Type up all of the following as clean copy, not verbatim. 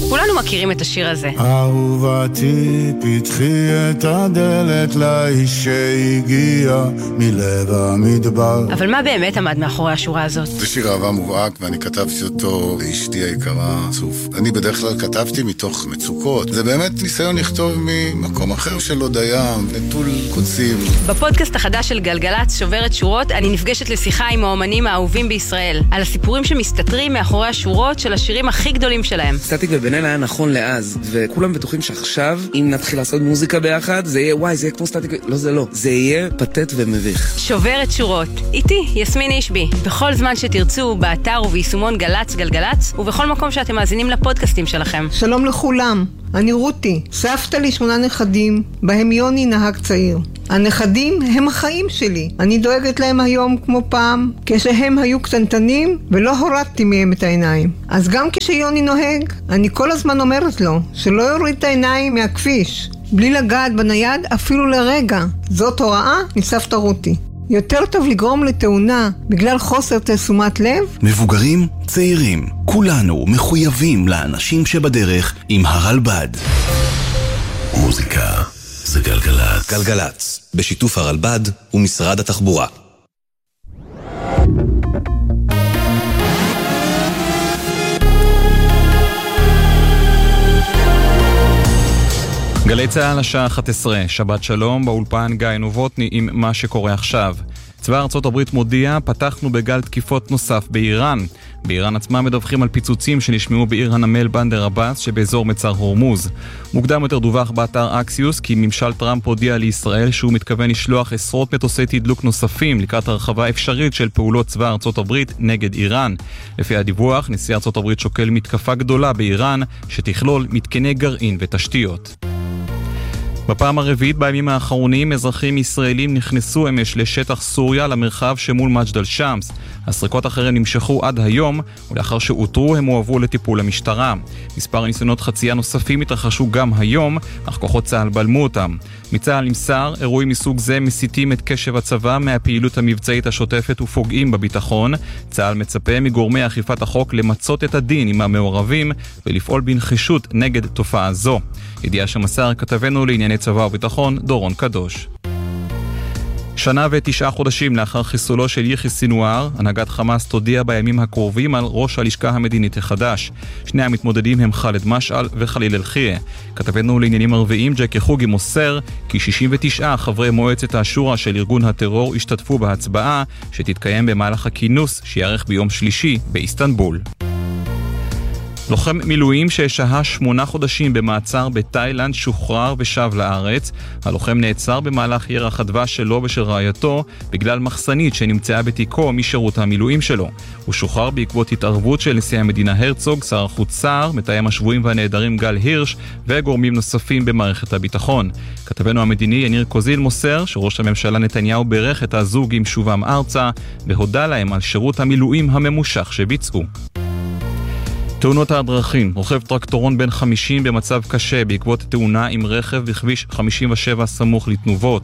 כולנו מכירים את השיר הזה. אהובתי, פתחי את הדלת לאיש שהגיע מלב המדבר. אבל מה באמת עמד מאחורי השורה הזאת? זה שיר אהבה מובהק, ואני כתבתי אותו לאשתי היקרה, סוף. אני בדרך כלל כתבתי מתוך מצוקות. זה באמת ניסיון לכתוב ממקום אחר של הודיה, נטול קוצים. בפודקאסט החדש של גלגלץ, שוברת שורות, אני נפגשת לשיחה עם האומנים האהובים בישראל, על הסיפורים שמסתתרים מאחורי השורות של השירים הכי גדולים שלהם. סטטיק ובן-אל היה נכון לאז, וכולם בטוחים שעכשיו, אם נתחיל לעשות מוזיקה ביחד, זה יהיה, וואי, זה יהיה כמו סטטיק, לא, זה לא. זה יהיה פתט ומביך. שוברת שורות. איתי, יסמין אישבי. בכל זמן שתרצו, באתר וביישומון גלץ גלגלץ, ובכל מקום שאתם מאזינים לפודקאסטים שלכם. שלום לכולם, אני רותי, סבתא לי 8 נכדים, בהם יוני נהג צעיר. הנכדים הם החיים שלי. אני דואגת להם היום כמו פעם, כשהם היו קטנטנים ולא הורדתי מהם את העיניים. אז גם כשיוני נוהג, אני כל הזמן אומרת לו שלא יוריד את העיניים מהכביש, בלי לגעת בנייד אפילו לרגע. זאת הוראה מסבתא רותי. יותר טוב לגרום לתאונה בגלל חוסר תשומת לב. מבוגרים, צעירים, כולנו מחויבים לאנשים שבדרך עם הרלב"ד. מוזיקה זה גלגלץ. גלגלץ, בשיתוף הרלב"ד ומשרד התחבורה. גלי צהל השעה 11, שבת שלום, באולפן גיא נובוטני עם מה שקורה עכשיו. צבא ארצות הברית מודיע, פתחנו בגל תקיפות נוסף באיראן. באיראן עצמה מדווחים על פיצוצים שנשמעו בעיר הנמל בנדר אבאס שבאזור מצר הורמוז. מוקדם יותר דווח באתר אקסיוס כי ממשל טראמפ הודיע לישראל שהוא מתכוון לשלוח עשרות מטוסי תדלוק נוספים לקראת הרחבה אפשרית של פעולות צבא ארצות הברית נגד איראן. לפי הדיווח, נשיא ארצות הברית שוקל מתקפה גדולה באיראן שתכלול מתקני גרעין ותשתיות. בפעם הרביעית בימים האחרונים אזרחים ישראלים נכנסו אמש לשטח סוריה למרחב שמול מג'דל שמס. הסריקות אחריהם נמשכו עד היום, ולאחר שאותרו הם הועברו לטיפול המשטרה. מספר ניסיונות חצייה נוספים התרחשו גם היום, אך כוחות צה"ל בלמו אותם. מצה"ל נמסר, אירועים מסוג זה מסיטים את קשב הצבא מהפעילות המבצעית השוטפת ופוגעים בביטחון. צה"ל מצפה מגורמי אכיפת החוק למצות את הדין עם המעורבים ולפעול בנחישות נגד תופעה זו. ידיעה שמסר כתבנו לענייני צבא וביטחון דורון קדוש. 1 ו9 חודשים לאחר חיסולו של יחיא סינואר, הנהגת חמאס תודיע בימים הקרובים על ראש הלשכה המדינית החדש. שני המתמודדים הם חאלד משעל וחליל אלחיה. כתבנו לעניינים ערביים ג'קי חוגי מוסר כי 69 חברי מועצת השורא של ארגון הטרור השתתפו בהצבעה שתתקיים במהלך הכינוס שיערך ביום שלישי באיסטנבול. לוחם מילואים ששהה 8 חודשים במעצר בתאילנד שוחרר ושב לארץ. הלוחם נעצר במהלך ירח הדבש שלו ושל רעייתו בגלל מחסנית שנמצאה בתיקו משירות המילואים שלו. הוא שוחרר בעקבות התערבות של נשיא המדינה הרצוג, שר החוץ סער, מתאם השבויים והנעדרים גל הירש וגורמים נוספים במערכת הביטחון. כתבנו המדיני יניר קוזיל מוסר שראש הממשלה נתניהו ברך את הזוג עם שובם ארצה והודע להם על שירות המילואים הממושך שביצעו. תאונות הדרכים, רוכב טרקטורון בן 50 במצב קשה בעקבות תאונה עם רכב בכביש 57 סמוך לתנובות.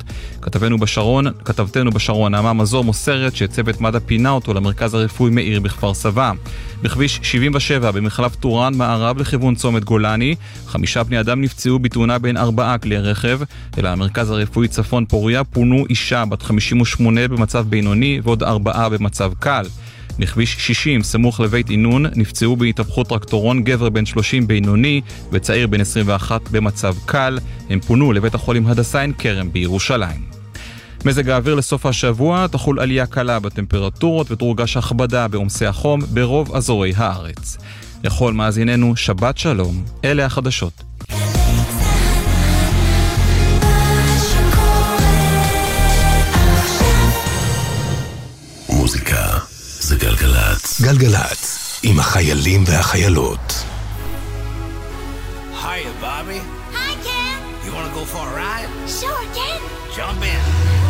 כתבתנו בשרון, נעמה מזור מוסרת שצוות מד"א פינה אותו למרכז הרפואי מאיר בכפר סבא. בכביש 77 במחלף טורן מערב לכיוון צומת גולני, 5 בני אדם נפצעו בתאונה בין 4 כלי רכב. אל המרכז הרפואי צפון פוריה פונו אישה בת 58 במצב בינוני ועוד 4 במצב קל. בכביש 60 סמוך לבית עינון נפצעו בהתהפכות טרקטורון גבר בן 30 בינוני וצעיר בן 21 במצב קל. הם פונו לבית החולים הדסה עין כרם בירושלים. מזג האוויר לסוף השבוע, תחול עלייה קלה בטמפרטורות ותורגש הכבדה בעומסי החום ברוב אזורי הארץ. לכל מאזיננו שבת שלום, אלה החדשות. מוזיקה זה גלגלץ. גלגלץ, עם החיילים והחיילות. Hiya, Bobby. Hi, Ken. You want to go for a ride? Sure, Ken. Jump in.